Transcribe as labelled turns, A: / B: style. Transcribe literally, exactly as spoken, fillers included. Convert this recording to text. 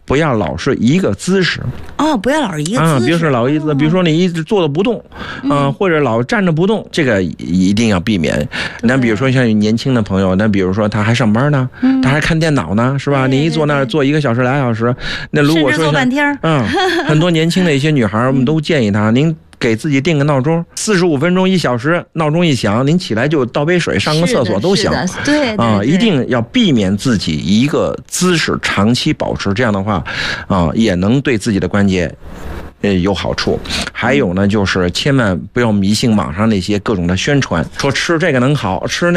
A: 不要老是一个姿势。
B: 哦，不要老是一个姿势。
A: 啊，比如说老一姿，比如说你一直坐着不动，啊、呃，或者老站着不动，这个一定要避免。那比如说像年轻的朋友，那比如说他还上班呢，嗯、他还看电脑呢，是吧？你一坐那儿坐一个小时、俩小时，那如果说
B: 坐半天，
A: 嗯，很多年轻的一些女孩，我们都建议她，您给自己定个闹钟，四十五分钟、一小时，闹钟一响，您起来就倒杯水、上个厕所都行。
B: 对
A: 啊，一定要避免自己一个姿势长期保持，这样的话，啊，也能对自己的关节。呃，有好处。还有呢，就是千万不要迷信网上那些各种的宣传，说吃这个能好，吃那